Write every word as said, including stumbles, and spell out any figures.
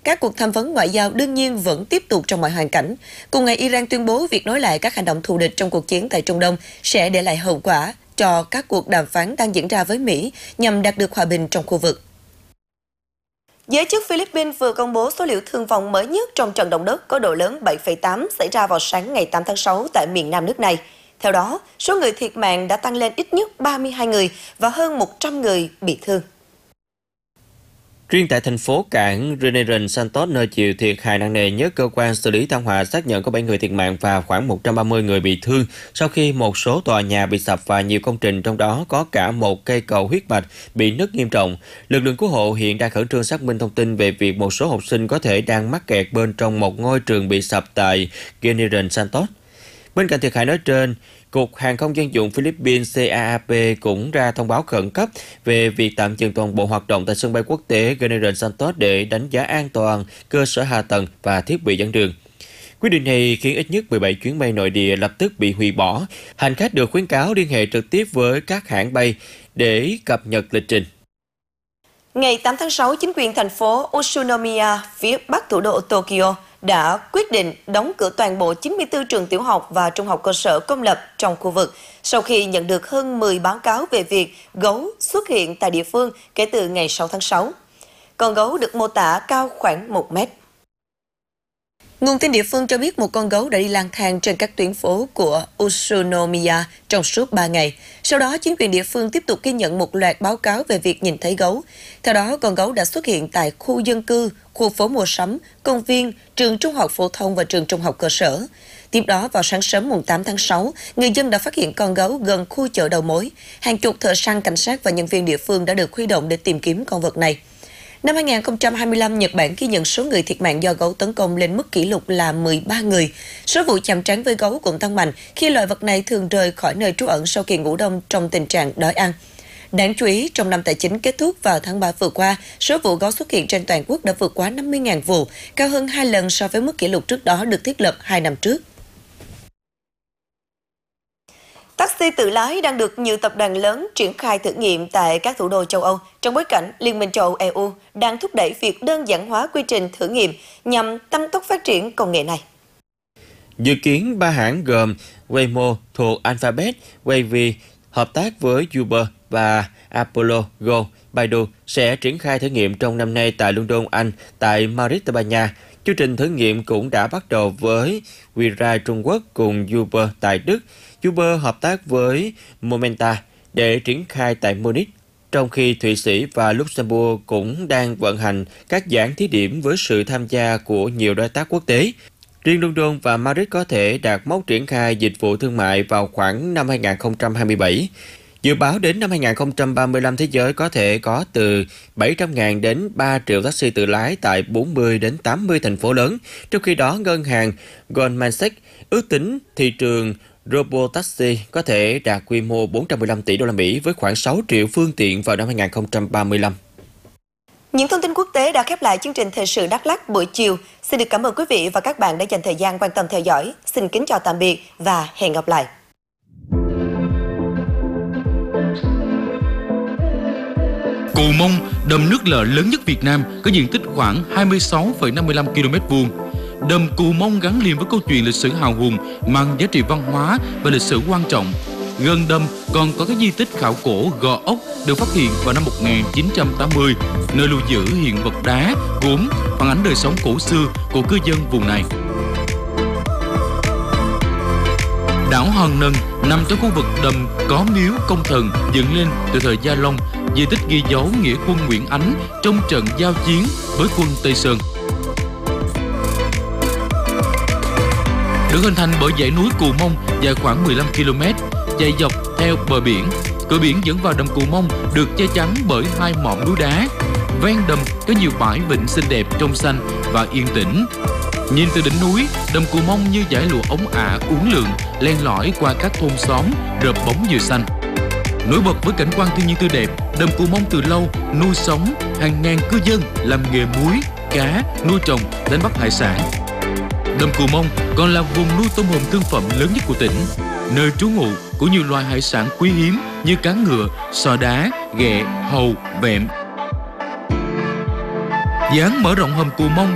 các cuộc tham vấn ngoại giao đương nhiên vẫn tiếp tục trong mọi hoàn cảnh. Cùng ngày, Iran tuyên bố việc nối lại các hành động thù địch trong cuộc chiến tại Trung Đông sẽ để lại hậu quả cho các cuộc đàm phán đang diễn ra với Mỹ nhằm đạt được hòa bình trong khu vực. Giới chức Philippines vừa công bố số liệu thương vong mới nhất trong trận động đất có độ lớn bảy phẩy tám xảy ra vào sáng ngày tám tháng sáu tại miền nam nước này. Theo đó, số người thiệt mạng đã tăng lên ít nhất ba mươi hai người và hơn một trăm người bị thương. Riêng tại thành phố cảng General Santos, nơi chịu thiệt hại nặng nề nhất, cơ quan xử lý thảm họa xác nhận có bảy người thiệt mạng và khoảng một trăm ba mươi người bị thương sau khi một số tòa nhà bị sập và nhiều công trình, trong đó có cả một cây cầu huyết mạch bị nứt nghiêm trọng. Lực lượng cứu hộ hiện đang khẩn trương xác minh thông tin về việc một số học sinh có thể đang mắc kẹt bên trong một ngôi trường bị sập tại General Santos. Bên cạnh thiệt hại nói trên, Cục Hàng không Dân dụng Philippines C A A P cũng ra thông báo khẩn cấp về việc tạm dừng toàn bộ hoạt động tại sân bay quốc tế General Santos để đánh giá an toàn cơ sở hạ tầng và thiết bị dẫn đường. Quyết định này khiến ít nhất mười bảy chuyến bay nội địa lập tức bị hủy bỏ. Hành khách được khuyến cáo liên hệ trực tiếp với các hãng bay để cập nhật lịch trình. Ngày tám tháng sáu, chính quyền thành phố Utsunomiya, phía bắc thủ đô Tokyo, đã quyết định đóng cửa toàn bộ chín mươi tư trường tiểu học và trung học cơ sở công lập trong khu vực sau khi nhận được hơn mười báo cáo về việc gấu xuất hiện tại địa phương kể từ ngày sáu tháng sáu. Con gấu được mô tả cao khoảng một mét. Nguồn tin địa phương cho biết một con gấu đã đi lang thang trên các tuyến phố của Utsunomiya trong suốt ba ngày. Sau đó, chính quyền địa phương tiếp tục ghi nhận một loạt báo cáo về việc nhìn thấy gấu. Theo đó, con gấu đã xuất hiện tại khu dân cư, khu phố mua sắm, công viên, trường trung học phổ thông và trường trung học cơ sở. Tiếp đó, vào sáng sớm mùng tám tháng sáu, người dân đã phát hiện con gấu gần khu chợ đầu mối. Hàng chục thợ săn, cảnh sát và nhân viên địa phương đã được huy động để tìm kiếm con vật này. Năm hai nghìn không trăm hai mươi lăm, Nhật Bản ghi nhận số người thiệt mạng do gấu tấn công lên mức kỷ lục là mười ba người. Số vụ chạm trán với gấu cũng tăng mạnh khi loài vật này thường rời khỏi nơi trú ẩn sau kỳ ngủ đông trong tình trạng đói ăn. Đáng chú ý, trong năm tài chính kết thúc vào tháng ba vừa qua, số vụ gấu xuất hiện trên toàn quốc đã vượt quá năm mươi nghìn vụ, cao hơn hai lần so với mức kỷ lục trước đó được thiết lập hai năm trước. Taxi tự lái đang được nhiều tập đoàn lớn triển khai thử nghiệm tại các thủ đô châu Âu trong bối cảnh Liên minh châu Âu E U đang thúc đẩy việc đơn giản hóa quy trình thử nghiệm nhằm tăng tốc phát triển công nghệ này. Dự kiến ba hãng gồm Waymo thuộc Alphabet, Wavy hợp tác với Uber và Apollo Go, Baidu sẽ triển khai thử nghiệm trong năm nay tại London, Anh, tại Madrid, Tây Ban Nha. Chương trình thử nghiệm cũng đã bắt đầu với WeRide Trung Quốc cùng Uber tại Đức. Uber hợp tác với Momenta để triển khai tại Munich, trong khi Thụy Sĩ và Luxembourg cũng đang vận hành các dự án thí điểm với sự tham gia của nhiều đối tác quốc tế. Riêng London và Madrid có thể đạt mốc triển khai dịch vụ thương mại vào khoảng năm hai nghìn không trăm hai mươi bảy. Dự báo đến năm hai nghìn không trăm ba mươi lăm, thế giới có thể có từ bảy trăm nghìn đến ba triệu taxi tự lái tại bốn mươi đến tám mươi thành phố lớn. Trong khi đó, ngân hàng Goldman Sachs ước tính thị trường Robotaxi có thể đạt quy mô bốn trăm mười lăm tỷ đô la Mỹ với khoảng sáu triệu phương tiện vào năm hai nghìn không trăm ba mươi lăm. Những thông tin quốc tế đã khép lại chương trình Thời sự Đắk Lắk buổi chiều. Xin được cảm ơn quý vị và các bạn đã dành thời gian quan tâm theo dõi. Xin kính chào tạm biệt và hẹn gặp lại. Cù Mông, đầm nước lợ lớn nhất Việt Nam, có diện tích khoảng hai mươi sáu phẩy năm mươi lăm ki lô mét vuông. Đầm Cù Mông gắn liền với câu chuyện lịch sử hào hùng, mang giá trị văn hóa và lịch sử quan trọng. Gần đầm còn có cái di tích khảo cổ Gò Ốc được phát hiện vào năm một nghìn chín trăm tám mươi, nơi lưu giữ hiện vật đá, gốm, phản ánh đời sống cổ xưa của cư dân vùng này. Đảo Hòn Nần nằm trong khu vực đầm có miếu công thần dựng lên từ thời Gia Long, di tích ghi dấu nghĩa quân Nguyễn Ánh trong trận giao chiến với quân Tây Sơn. Được hình thành bởi dãy núi Cù Mông dài khoảng mười lăm ki lô mét, chạy dọc theo bờ biển. Cửa biển dẫn vào đầm Cù Mông được che chắn bởi hai mỏm núi đá. Ven đầm có nhiều bãi vịnh xinh đẹp, trong xanh và yên tĩnh. Nhìn từ đỉnh núi, đầm Cù Mông như dải lụa ống ả uốn lượn len lỏi qua các thôn xóm rợp bóng dừa xanh. Nổi bật với cảnh quan thiên nhiên tươi đẹp, đầm Cù Mông từ lâu nuôi sống hàng ngàn cư dân làm nghề muối, cá, nuôi trồng, đánh bắt hải sản. Đầm Cù Mông còn là vùng nuôi tôm hùm thương phẩm lớn nhất của tỉnh, nơi trú ngụ của nhiều loài hải sản quý hiếm như cá ngựa, sò đá, ghẹ, hầu, vẹm. Dự án mở rộng hầm Cù Mông